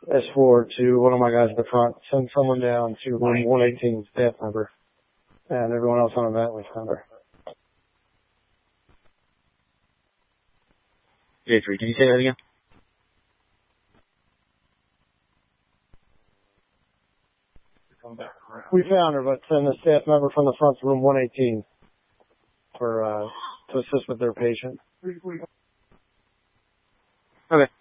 S4 to one of my guys at the front. Send someone down to room 118, staff member. And everyone else on the vent was under. J3, can you say that again? We found her, but send a staff member from the front to room 118 for to assist with their patient. Okay.